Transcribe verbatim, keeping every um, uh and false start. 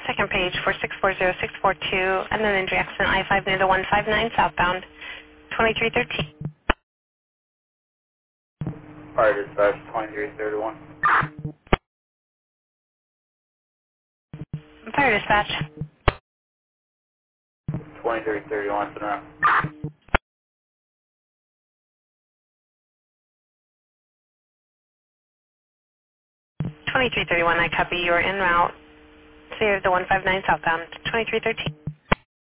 Second page, four six four zero six four two, and then injury accident I five near the one five nine southbound, twenty-three thirteen. Fire dispatch twenty-three thirty-one. Fire dispatch. twenty-three thirty-one, Sonora. twenty-three thirty-one, I copy. You are en route. Clear the one five nine southbound, twenty-three thirteen.